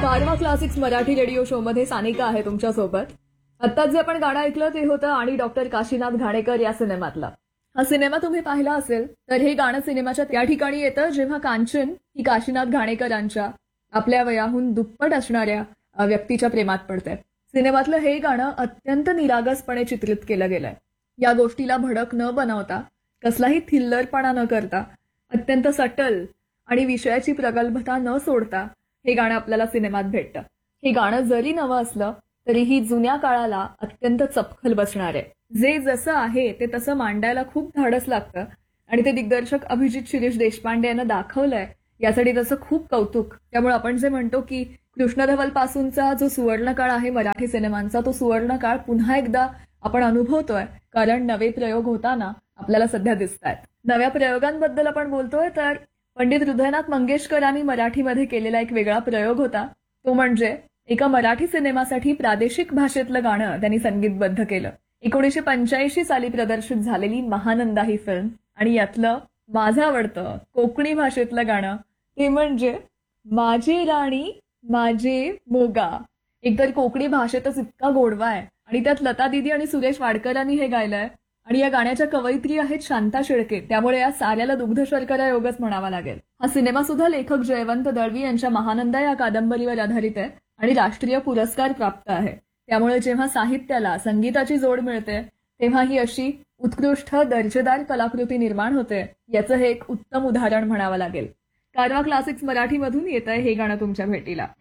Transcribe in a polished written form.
कारवा classics Marathi radio show मध्ये सानिका आहे तुमच्या सोबत. आत्ताच जे आपण गाणं ऐकलं ते होतं आणि डॉक्टर काशीनाथ घाणेकर या सिनेमातला. हा सिनेमा तुम्ही पाहिला असेल तर हे गाणं सिनेमाच्या त्या ठिकाणी येतं जेव्हा कांचन ही काशीनाथ घाणेकरांच्या आपल्या वयाहून दुप्पट असणाऱ्या व्यक्तीच्या प्रेमात पडते. सिनेमातलं हे गाणं अत्यंत निरागसपणे चित्रित केलं गेलंय. या गोष्टीला भडक न बनवता, कसलाही थिल्लरपणा न करता, अत्यंत सटल आणि विषयाची प्रगल्भता न सोडता हे गाणं आपल्याला सिनेमात भेटतं. हे गाणं जरी नवं असलं तरीही जुन्या काळाला अत्यंत चपखल बसणार आहे. जे जसं आहे ते तसं मांडायला खूप धाडस लागतं आणि ते दिग्दर्शक अभिजित शिरीष देशपांडे यांना दाखवलंय यासाठी त्याचं खूप कौतुक. त्यामुळे आपण जे म्हणतो की कृष्णधवल पासूनचा जो सुवर्णकाळ आहे मराठी सिनेमांचा, तो सुवर्णकाळ पुन्हा एकदा आपण अनुभवतोय, कारण नवे प्रयोग होताना आपल्याला सध्या दिसत आहेत. नव्या प्रयोगांबद्दल आपण बोलतोय तर पंडित हृदयनाथ मंगेशकरांनी मराठीमध्ये केलेला एक वेगळा प्रयोग होता. तो म्हणजे एका मराठी सिनेमासाठी प्रादेशिक भाषेतलं गाणं त्यांनी संगीतबद्ध केलं. 1985 साली प्रदर्शित झालेली महानंदा ही फिल्म, आणि यातलं माझं आवडतं कोकणी भाषेतलं गाणं ते म्हणजे माझी राणी माझे मोगा. एकतर कोकणी भाषेतच इतका गोडवा आहे आणि त्यात लता दिदी आणि सुरेश वाडकरांनी हे गायलंय आणि या गाण्याच्या कवयित्री आहेत शांता शेळके. त्यामुळे या साऱ्याला दुग्ध शर्करा योगच म्हणावा लागेल. हा सिनेमा सुद्धा लेखक जयवंत दळवी यांच्या महानंदा या कादंबरीवर आधारित आहे आणि राष्ट्रीय पुरस्कार प्राप्त आहे. त्यामुळे जेव्हा साहित्याला संगीताची जोड मिळते तेव्हा ही अशी उत्कृष्ट दर्जेदार कलाकृती निर्माण होते. याचं हे एक उत्तम उदाहरण म्हणावं लागेल. कारवा क्लासिक्स मराठीमधून येत आहे हे गाणं तुमच्या भेटीला.